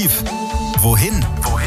Wohin?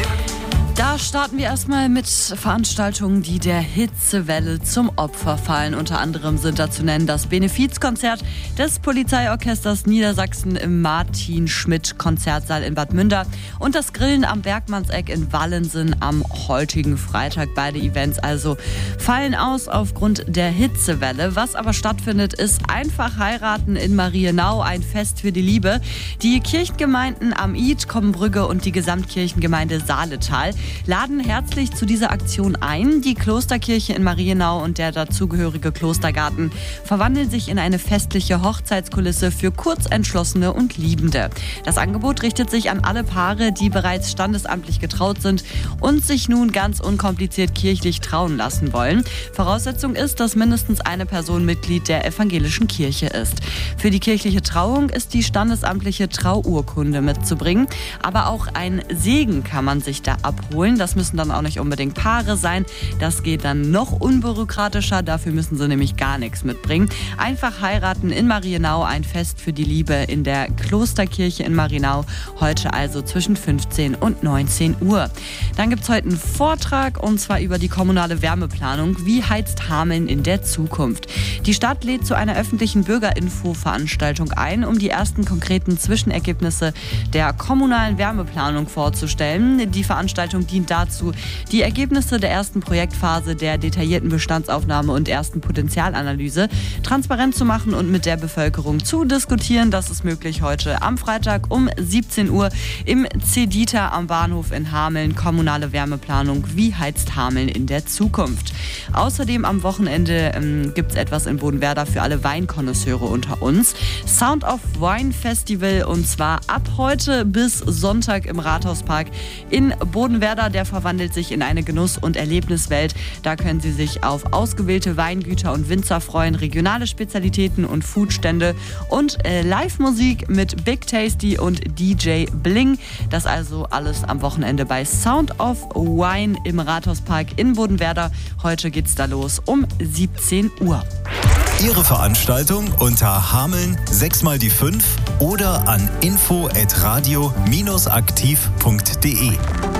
Da starten wir erstmal mit Veranstaltungen, die der Hitzewelle zum Opfer fallen. Unter anderem sind da zu nennen das Benefizkonzert des Polizeiorchesters Niedersachsen im Martin-Schmidt-Konzertsaal in Bad Münder und das Grillen am Bergmannseck in Wallensen am heutigen Freitag. Beide Events also fallen aus aufgrund der Hitzewelle. Was aber stattfindet, ist Einfach heiraten in Marienau, ein Fest für die Liebe. Die Kirchengemeinden am Id, Kommenbrügge und die Gesamtkirchengemeinde Saaletal laden herzlich zu dieser Aktion ein. Die Klosterkirche in Marienau und der dazugehörige Klostergarten verwandeln sich in eine festliche Hochzeitskulisse für Kurzentschlossene und Liebende. Das Angebot richtet sich an alle Paare, die bereits standesamtlich getraut sind und sich nun ganz unkompliziert kirchlich trauen lassen wollen. Voraussetzung ist, dass mindestens eine Person Mitglied der evangelischen Kirche ist. Für die kirchliche Trauung ist die standesamtliche Trauurkunde mitzubringen, aber auch ein Segen kann man sich da abholen. Das müssen dann auch nicht unbedingt Paare sein. Das geht dann noch unbürokratischer. Dafür müssen sie nämlich gar nichts mitbringen. Einfach heiraten in Marienau, ein Fest für die Liebe in der Klosterkirche in Marienau. Heute also zwischen 15 und 19 Uhr. Dann gibt es heute einen Vortrag und zwar über die kommunale Wärmeplanung. Wie heizt Hameln in der Zukunft? Die Stadt lädt zu einer öffentlichen Bürgerinfo-Veranstaltung ein, um die ersten konkreten Zwischenergebnisse der kommunalen Wärmeplanung vorzustellen. Die Veranstaltung dient dazu, die Ergebnisse der ersten Projektphase, der detaillierten Bestandsaufnahme und ersten Potenzialanalyse transparent zu machen und mit der Bevölkerung zu diskutieren. Das ist möglich heute am Freitag um 17 Uhr im CEDITA am Bahnhof in Hameln. Kommunale Wärmeplanung, wie heizt Hameln in der Zukunft? Außerdem am Wochenende gibt es etwas in Bodenwerder für alle Weinkonnoisseure unter uns. Sound of Wine Festival und zwar ab heute bis Sonntag im Rathauspark in Bodenwerder. Der verwandelt sich in eine Genuss- und Erlebniswelt. Da können Sie sich auf ausgewählte Weingüter und Winzer freuen, regionale Spezialitäten und Foodstände und Live-Musik mit Big Tasty und DJ Bling. Das also alles am Wochenende bei Sound of Wine im Rathauspark in Bodenwerder. Heute geht's da los um 17 Uhr. Ihre Veranstaltung unter Hameln 6x5 oder an info@radio-aktiv.de.